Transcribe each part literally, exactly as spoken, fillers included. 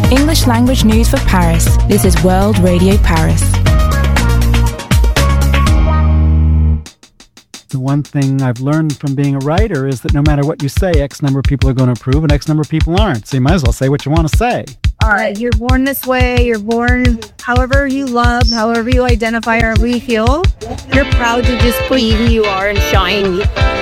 English language news for Paris. This is World Radio Paris. The one thing I've learned from being a writer is that no matter what you say, X number of people are going to approve and X number of people aren't. So you might as well say what you want to say. All right, you're born this way, you're born however you love, however you identify or however you feel. You're proud to just be who you are and shine.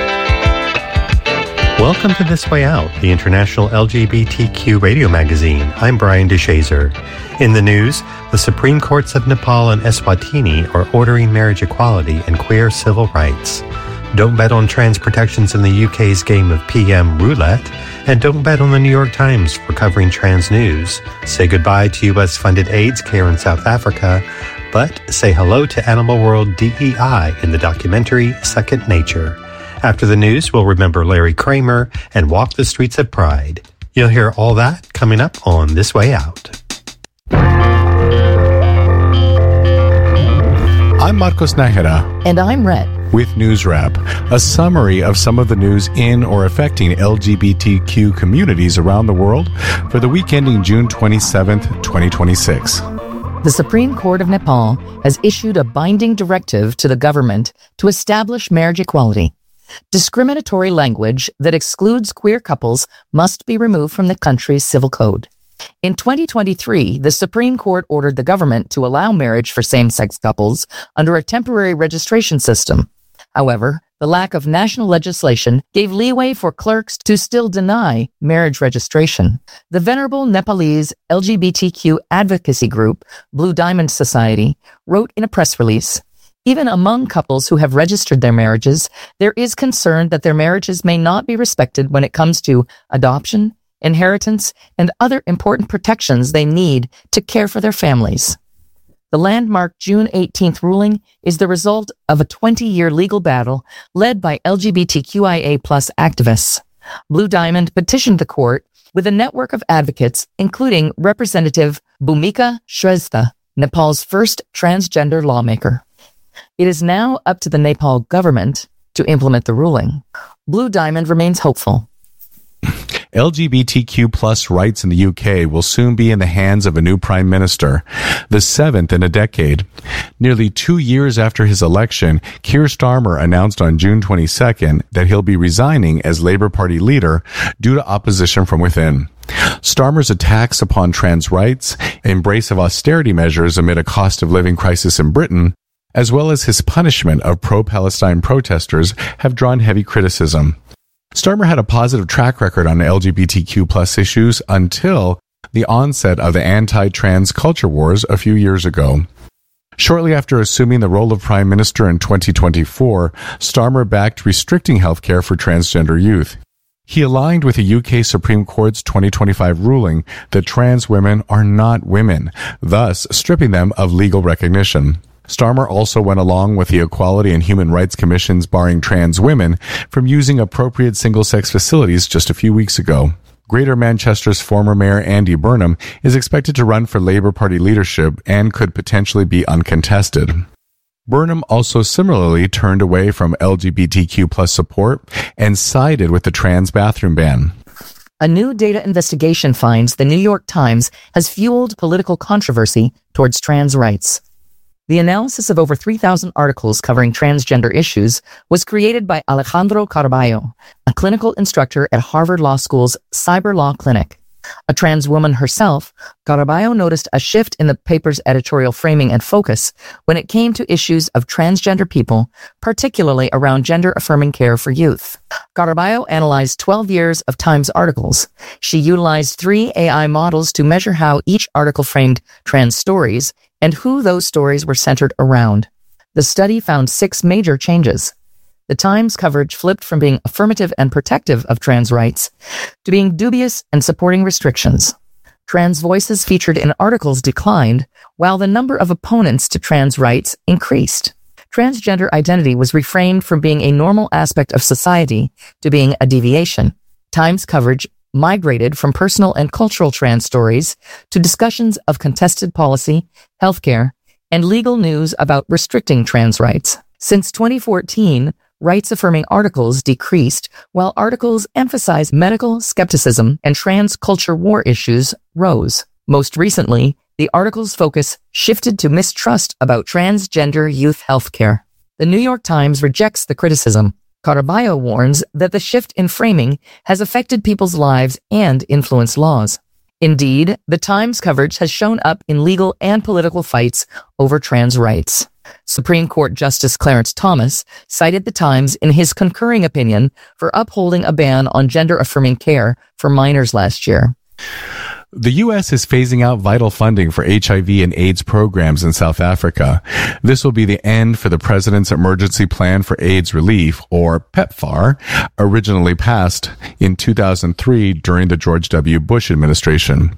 Welcome to This Way Out, the international L G B T Q radio magazine. I'm Brian DeShazer. In the news, the Supreme Courts of Nepal and Eswatini are ordering marriage equality and queer civil rights. Don't bet on trans protections in the U K's game of P M roulette, and don't bet on the New York Times for covering trans news. Say goodbye to U S-funded AIDS care in South Africa, but say hello to Animal World D E I in the documentary Second Nature. After the news, we'll remember Larry Kramer and walk the streets of Pride. You'll hear all that coming up on This Way Out. I'm Marcos Nájera. And I'm Rhett. With News Wrap, a summary of some of the news in or affecting L G B T Q communities around the world for the week ending June twenty-seventh, twenty twenty-six. The Supreme Court of Nepal has issued a binding directive to the government to establish marriage equality. Discriminatory language that excludes queer couples must be removed from the country's civil code. In twenty twenty-three, the Supreme Court ordered the government to allow marriage for same-sex couples under a temporary registration system. However, the lack of national legislation gave leeway for clerks to still deny marriage registration. The venerable Nepalese L G B T Q advocacy group, Blue Diamond Society, wrote in a press release, "Even among couples who have registered their marriages, there is concern that their marriages may not be respected when it comes to adoption, inheritance, and other important protections they need to care for their families." The landmark June eighteenth ruling is the result of a twenty-year legal battle led by L G B T Q I A plus activists. Blue Diamond petitioned the court with a network of advocates, including Representative Bhumika Shrestha, Nepal's first transgender lawmaker. It is now up to the Nepal government to implement the ruling. Blue Diamond remains hopeful. L G B T Q plus rights in the U K will soon be in the hands of a new prime minister, the seventh in a decade. Nearly two years after his election, Keir Starmer announced on June twenty-second that he'll be resigning as Labour Party leader due to opposition from within. Starmer's attacks upon trans rights, embrace of austerity measures amid a cost of living crisis in Britain, as well as his punishment of pro-Palestine protesters have drawn heavy criticism. Starmer had a positive track record on L G B T Q plus issues until the onset of the anti-trans culture wars a few years ago. Shortly after assuming the role of Prime Minister in twenty twenty-four, Starmer backed restricting healthcare for transgender youth. He aligned with the U K Supreme Court's twenty twenty-five ruling that trans women are not women, thus stripping them of legal recognition. Starmer also went along with the Equality and Human Rights Commission's barring trans women from using appropriate single-sex facilities just a few weeks ago. Greater Manchester's former mayor Andy Burnham is expected to run for Labour Party leadership and could potentially be uncontested. Burnham also similarly turned away from L G B T Q plus support and sided with the trans bathroom ban. A new data investigation finds the New York Times has fueled political controversy towards trans rights. The analysis of over three thousand articles covering transgender issues was created by Alejandro Caraballo, a clinical instructor at Harvard Law School's Cyber Law Clinic. A trans woman herself, Caraballo noticed a shift in the paper's editorial framing and focus when it came to issues of transgender people, particularly around gender-affirming care for youth. Caraballo analyzed twelve years of Times articles. She utilized three A I models to measure how each article framed trans stories and who those stories were centered around. The study found six major changes. The Times coverage flipped from being affirmative and protective of trans rights to being dubious and supporting restrictions. Trans voices featured in articles declined, while the number of opponents to trans rights increased. Transgender identity was reframed from being a normal aspect of society to being a deviation. Times coverage migrated from personal and cultural trans stories to discussions of contested policy, healthcare, and legal news about restricting trans rights. Since twenty fourteen, rights-affirming articles decreased, while articles emphasized medical skepticism and trans culture war issues rose. Most recently, the article's focus shifted to mistrust about transgender youth healthcare. The New York Times rejects the criticism. Caraballo warns that the shift in framing has affected people's lives and influenced laws. Indeed, the Times coverage has shown up in legal and political fights over trans rights. Supreme Court Justice Clarence Thomas cited the Times in his concurring opinion for upholding a ban on gender-affirming care for minors last year. The U S is phasing out vital funding for H I V and AIDS programs in South Africa. This will be the end for the President's Emergency Plan for AIDS Relief, or PEPFAR, originally passed in two thousand three during the George W. Bush administration.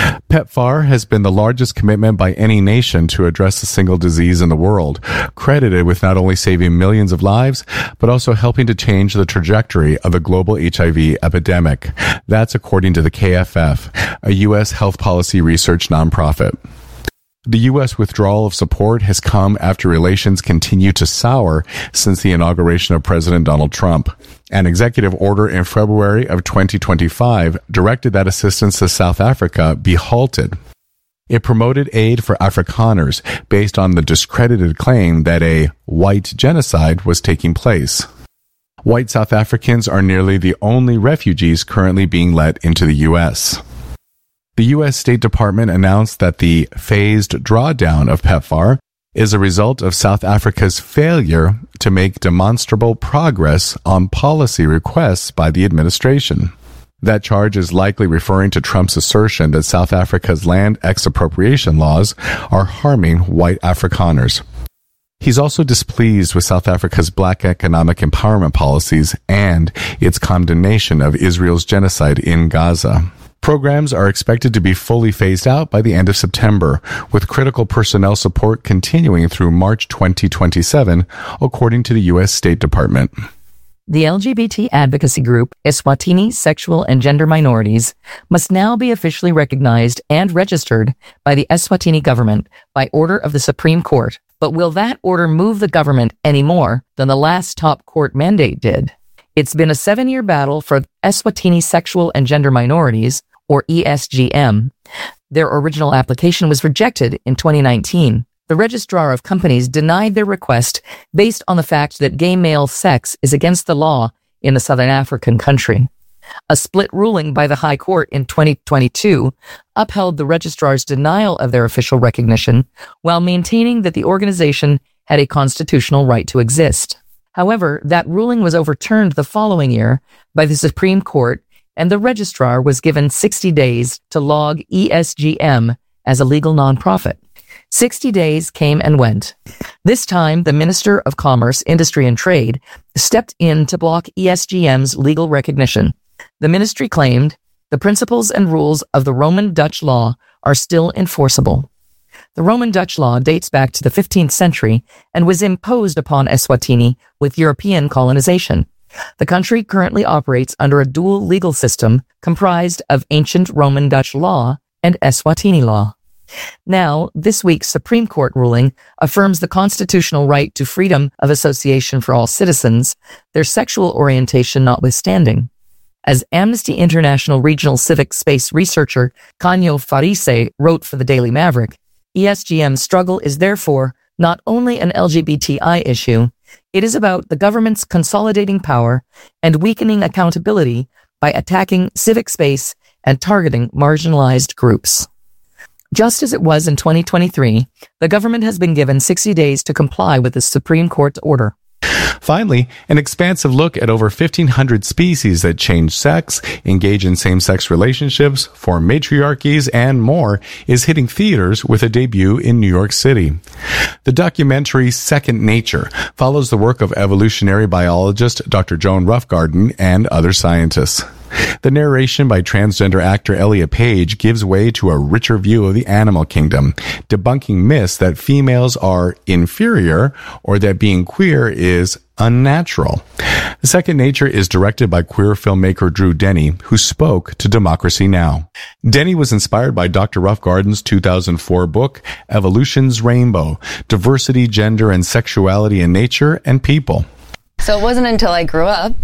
PEPFAR has been the largest commitment by any nation to address a single disease in the world, credited with not only saving millions of lives, but also helping to change the trajectory of the global H I V epidemic. That's according to the K F F, a U S health policy research nonprofit. The U S withdrawal of support has come after relations continue to sour since the inauguration of President Donald Trump. An executive order in February of twenty twenty-five directed that assistance to South Africa be halted. It promoted aid for Afrikaners based on the discredited claim that a white genocide was taking place. White South Africans are nearly the only refugees currently being let into the U S. The U S State Department announced that the phased drawdown of PEPFAR is a result of South Africa's failure to make demonstrable progress on policy requests by the administration. That charge is likely referring to Trump's assertion that South Africa's land expropriation laws are harming white Afrikaners. He's also displeased with South Africa's black economic empowerment policies and its condemnation of Israel's genocide in Gaza. Programs are expected to be fully phased out by the end of September, with critical personnel support continuing through March twenty twenty-seven, according to the U S State Department. The L G B T advocacy group Eswatini Sexual and Gender Minorities must now be officially recognized and registered by the Eswatini government by order of the Supreme Court. But will that order move the government any more than the last top court mandate did? It's been a seven-year battle for Eswatini Sexual and Gender Minorities, or E S G M. Their original application was rejected in twenty nineteen. The Registrar of Companies denied their request based on the fact that gay male sex is against the law in the Southern African country. A split ruling by the High Court in twenty twenty-two upheld the Registrar's denial of their official recognition while maintaining that the organization had a constitutional right to exist. However, that ruling was overturned the following year by the Supreme Court, and the registrar was given sixty days to log E S G M as a legal nonprofit. sixty days came and went. This time, the Minister of Commerce, Industry and Trade stepped in to block E S G M's legal recognition. The ministry claimed the principles and rules of the Roman Dutch law are still enforceable. The Roman Dutch law dates back to the fifteenth century and was imposed upon Eswatini with European colonization. The country currently operates under a dual legal system comprised of ancient Roman Dutch law and Eswatini law. Now, this week's Supreme Court ruling affirms the constitutional right to freedom of association for all citizens, their sexual orientation notwithstanding. As Amnesty International regional civic space researcher Kanyo Farise wrote for the Daily Maverick, E S G M's struggle is therefore not only an L G B T I issue, it is about the government's consolidating power and weakening accountability by attacking civic space and targeting marginalized groups. Just as it was in twenty twenty-three, the government has been given sixty days to comply with the Supreme Court's order. Finally, an expansive look at over fifteen hundred species that change sex, engage in same-sex relationships, form matriarchies, and more is hitting theaters with a debut in New York City. The documentary Second Nature follows the work of evolutionary biologist Doctor Joan Roughgarden and other scientists. The narration by transgender actor Elliot Page gives way to a richer view of the animal kingdom, debunking myths that females are inferior or that being queer is unnatural. Second Nature is directed by queer filmmaker Drew Denny, who spoke to Democracy Now! Denny was inspired by Doctor Roughgarden's two thousand four book, Evolution's Rainbow, Diversity, Gender, and Sexuality in Nature and People. So it wasn't until I grew up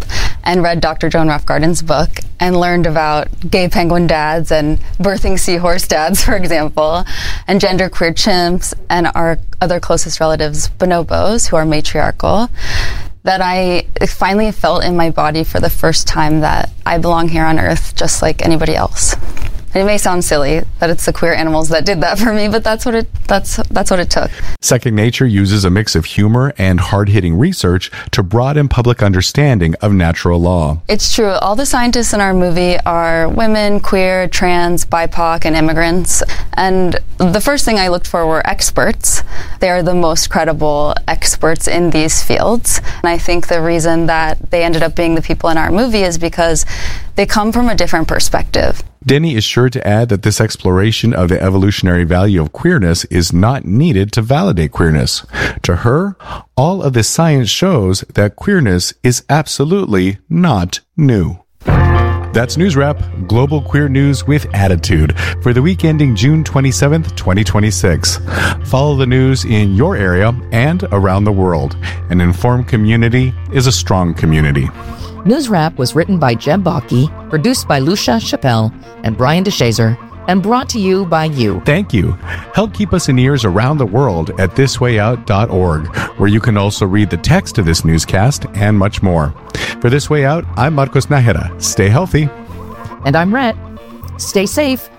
and read Doctor Joan Roughgarden's book and learned about gay penguin dads and birthing seahorse dads, for example, and genderqueer chimps and our other closest relatives, bonobos, who are matriarchal, that I finally felt in my body for the first time that I belong here on Earth just like anybody else. And it may sound silly that it's the queer animals that did that for me, but that's what it that's that's what it took. Second Nature uses a mix of humor and hard-hitting research to broaden public understanding of natural law. It's true. All the scientists in our movie are women, queer, trans, B I P O C, and immigrants. And the first thing I looked for were experts. They are the most credible experts in these fields. And I think the reason that they ended up being the people in our movie is because they come from a different perspective. Denny is sure to add that this exploration of the evolutionary value of queerness is not needed to validate queerness. To her, all of this science shows that queerness is absolutely not new. That's News Wrap, global queer news with attitude, for the week ending June twenty-seventh, twenty twenty-six. Follow the news in your area and around the world. An informed community is a strong community. News Wrap was written by Jeb Bakke, produced by Lucia Chappelle and Brian DeShazer, and brought to you by you. Thank you. Help keep us in ears around the world at this way out dot org, where you can also read the text of this newscast and much more. For This Way Out, I'm Marcos Najera. Stay healthy. And I'm Rhett. Stay safe.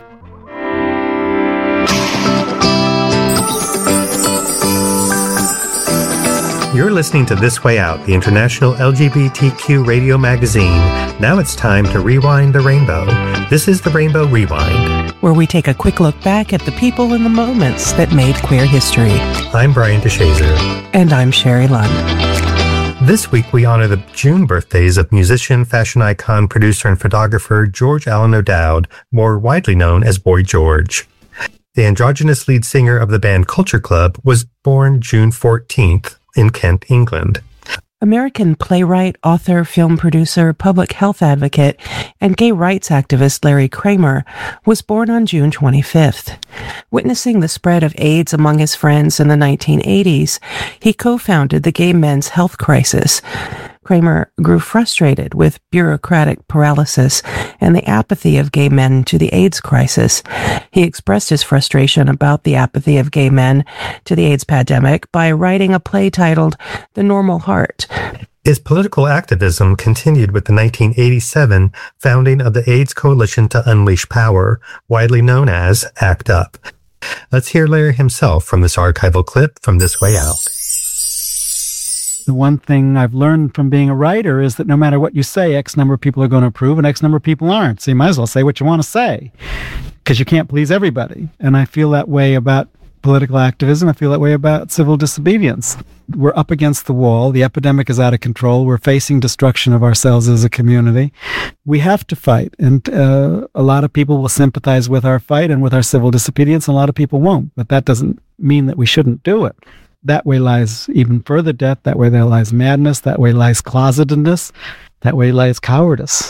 You're listening to This Way Out, the international L G B T Q radio magazine. Now it's time to rewind the rainbow. This is the Rainbow Rewind, where we take a quick look back at the people and the moments that made queer history. I'm Brian DeShazer. And I'm Sherry Lund. This week we honor the June birthdays of musician, fashion icon, producer, and photographer George Allen O'Dowd, more widely known as Boy George. The androgynous lead singer of the band Culture Club was born June fourteenth in Kent, England. American playwright, author, film producer, public health advocate, and gay rights activist Larry Kramer was born on June twenty-fifth. Witnessing the spread of AIDS among his friends in the nineteen eighties, he co-founded the Gay Men's Health Crisis. Kramer grew frustrated with bureaucratic paralysis and the apathy of gay men to the AIDS crisis. He expressed his frustration about the apathy of gay men to the AIDS pandemic by writing a play titled The Normal Heart. His political activism continued with the nineteen eighty-seven founding of the AIDS Coalition to Unleash Power, widely known as ACT UP. Let's hear Larry himself from this archival clip from This Way Out. The one thing I've learned from being a writer is that no matter what you say, X number of people are going to approve and X number of people aren't. So you might as well say what you want to say, because you can't please everybody. And I feel that way about political activism. I feel that way about civil disobedience. We're up against the wall. The epidemic is out of control. We're facing destruction of ourselves as a community. We have to fight. And uh, a lot of people will sympathize with our fight and with our civil disobedience, and a lot of people won't. But that doesn't mean that we shouldn't do it. That way lies even further death. That way there lies madness. That way lies closetedness. That way lies cowardice.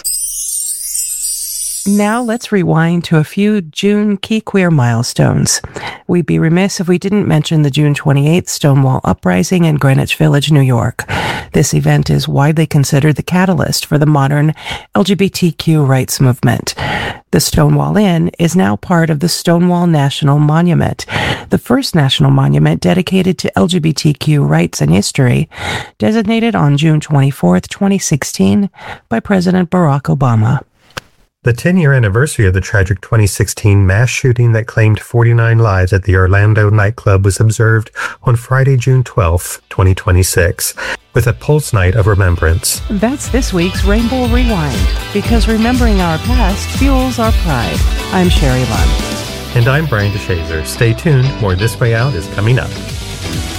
Now let's rewind to a few June key queer milestones. We'd be remiss if we didn't mention the June twenty-eighth Stonewall Uprising in Greenwich Village, New York. This event is widely considered the catalyst for the modern L G B T Q rights movement. The Stonewall Inn is now part of the Stonewall National Monument, the first national monument dedicated to L G B T Q rights and history, designated on June twenty-fourth, twenty sixteen by President Barack Obama. The ten-year anniversary of the tragic twenty sixteen mass shooting that claimed forty-nine lives at the Orlando nightclub was observed on Friday, June twelfth, twenty twenty-six, with a pulse night of remembrance. That's this week's Rainbow Rewind, because remembering our past fuels our pride. I'm Sherry Lund. And I'm Brian DeShazer. Stay tuned. More This Way Out is coming up.